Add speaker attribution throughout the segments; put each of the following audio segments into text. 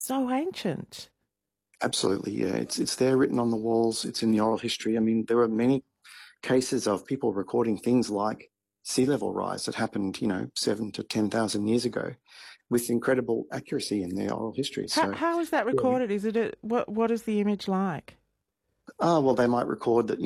Speaker 1: So ancient.
Speaker 2: Absolutely, yeah. It's there written on the walls. It's in the oral history. I mean, there are many cases of people recording things like sea level rise that happened, 7 to 10,000 years ago, with incredible accuracy in their oral history. So,
Speaker 1: How is that
Speaker 2: yeah.
Speaker 1: recorded? What is the image like?
Speaker 2: Well, they might record that,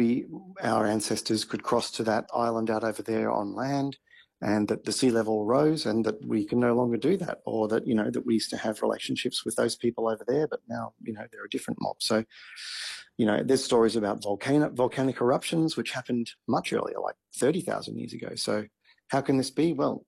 Speaker 2: our ancestors could cross to that island out over there on land, and that the sea level rose, and that we can no longer do that, or that, that we used to have relationships with those people over there, but now, they're a different mob. So, there's stories about volcanic eruptions, which happened much earlier, like 30,000 years ago. So how can this be? Well,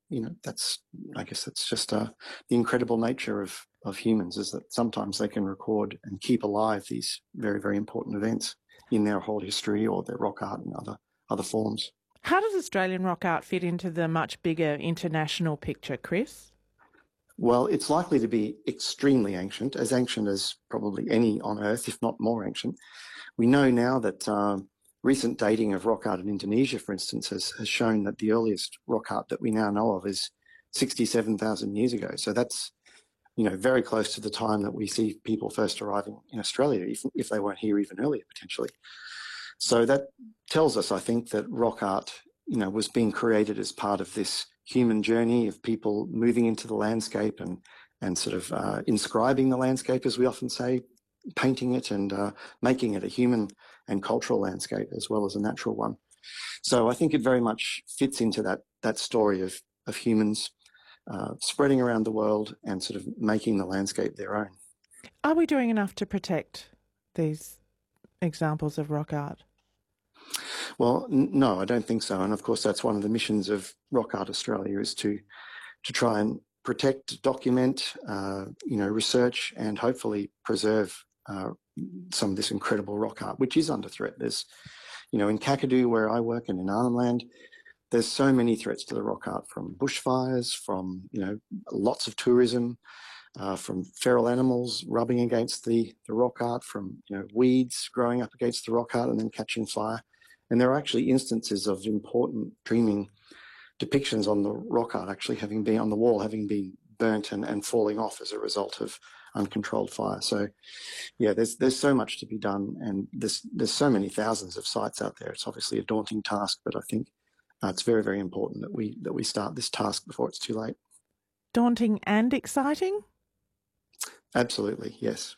Speaker 2: I guess that's just the incredible nature of humans, is that sometimes they can record and keep alive these very, very important events in their whole history or their rock art and other forms.
Speaker 1: How does Australian rock art fit into the much bigger international picture, Chris?
Speaker 2: Well, it's likely to be extremely ancient as probably any on Earth, if not more ancient. We know now that recent dating of rock art in Indonesia, for instance, has shown that the earliest rock art that we now know of is 67,000 years ago. So that's, very close to the time that we see people first arriving in Australia, if they weren't here even earlier, potentially. So that tells us, I think, that rock art, was being created as part of this human journey of people moving into the landscape and sort of inscribing the landscape, as we often say, painting it and making it a human and cultural landscape as well as a natural one. So I think it very much fits into that story of humans spreading around the world and sort of making the landscape their own.
Speaker 1: Are we doing enough to protect these examples of rock art?
Speaker 2: Well, no, I don't think so. And of course, that's one of the missions of Rock Art Australia, is to try and protect, document, research, and hopefully preserve some of this incredible rock art, which is under threat. There's, in Kakadu, where I work, and in Arnhem Land, there's so many threats to the rock art, from bushfires, from, lots of tourism, from feral animals rubbing against the rock art, from, weeds growing up against the rock art and then catching fire. And there are actually instances of important dreaming depictions on the rock art actually having been on the wall, having been burnt and falling off as a result of uncontrolled fire. So, yeah, there's so much to be done, and there's so many thousands of sites out there. It's obviously a daunting task, but I think it's very, very important that we start this task before it's too late.
Speaker 1: Daunting and exciting?
Speaker 2: Absolutely, yes.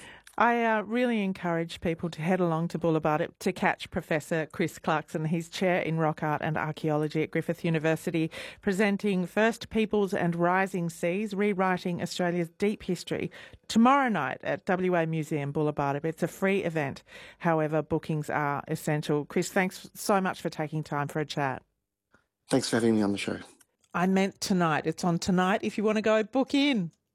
Speaker 1: I really encourage people to head along to Bullabart to catch Professor Chris Clarkson. He's Chair in Rock Art and Archaeology at Griffith University, presenting First Peoples and Rising Seas, Rewriting Australia's Deep History, tomorrow night at WA Museum Bullabart. It's a free event. However, bookings are essential. Chris, thanks so much for taking time for a chat.
Speaker 2: Thanks for having me on the show.
Speaker 1: I meant tonight. It's on tonight. If you want to go, book in.